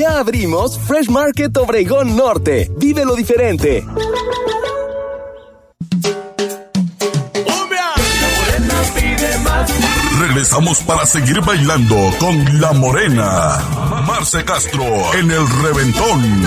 Ya abrimos Fresh Market Obregón Norte. Vívelo diferente. Regresamos para seguir bailando con La Morena. Marce Castro en El Reventón.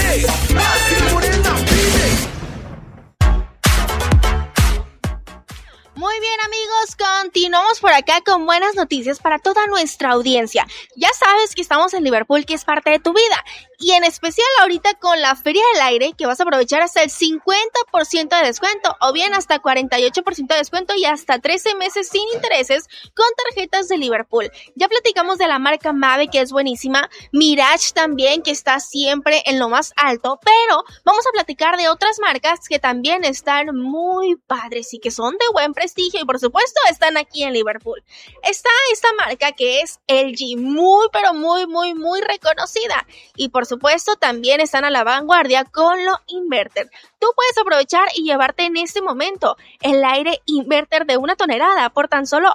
Muy bien, amigos, continuamos por acá con buenas noticias para toda nuestra audiencia. Ya sabes que estamos en Liverpool, que es parte de tu vida, y en especial ahorita con la Feria del Aire, que vas a aprovechar hasta el 50% de descuento, o bien hasta 48% de descuento y hasta 13 meses sin intereses con tarjetas de Liverpool. Ya platicamos de la marca Mave, que es buenísima, Mirage también, que está siempre en lo más alto, pero vamos a platicar de otras marcas que también están muy padres y que son de buen prestigio y por supuesto están aquí en Liverpool. Está esta marca que es LG, muy pero muy reconocida, y por supuesto también están a la vanguardia con lo inverter. Tú puedes aprovechar y llevarte en este momento el aire inverter de 1 tonelada por tan solo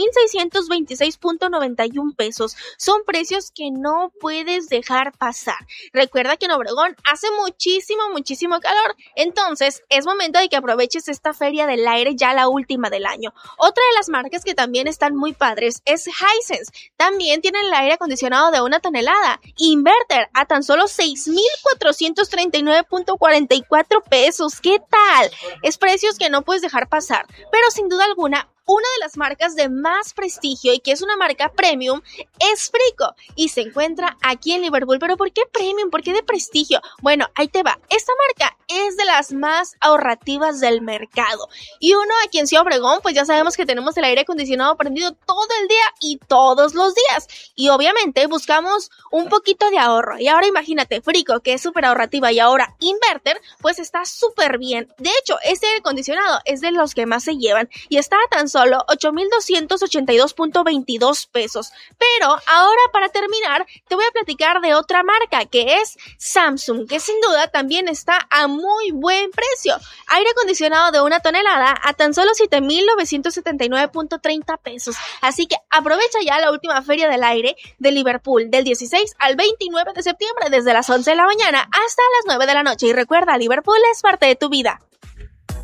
8,626.91 pesos. Son precios que no puedes dejar pasar. Recuerda que en Obregón hace muchísimo calor, entonces es momento de que aproveches esta feria del aire, ya la última del año. Otra de las marcas que también están muy padres es Hisense. También tienen el aire acondicionado de 1 tonelada, inverter a tan solo 6,439.44 pesos. ¿Qué tal? Es precios que no puedes dejar pasar, pero sin duda alguna una de las marcas de más prestigio y que es una marca premium es Frico y se encuentra aquí en Liverpool. ¿Pero por qué premium? ¿Por qué de prestigio? Bueno, ahí te va. Esta marca es de las más ahorrativas del mercado y uno aquí en Ciudad Obregón, pues ya sabemos que tenemos el aire acondicionado prendido todo el día y todos los días, y obviamente buscamos un poquito de ahorro. Y ahora imagínate, Frico, que es súper ahorrativa, y ahora Inverter, pues está súper bien. De hecho, este aire acondicionado es de los que más se llevan y está a tan solo 8,282.22 pesos. Pero ahora, para terminar, te voy a platicar de otra marca que es Samsung, que sin duda también está a muy buen precio. Aire acondicionado de 1 tonelada a tan solo 7,979.30 pesos. Así que aprovecha ya la última feria del aire de Liverpool del 16 al 29 de septiembre desde las 11 de la mañana hasta las 9 de la noche. Y recuerda, Liverpool es parte de tu vida.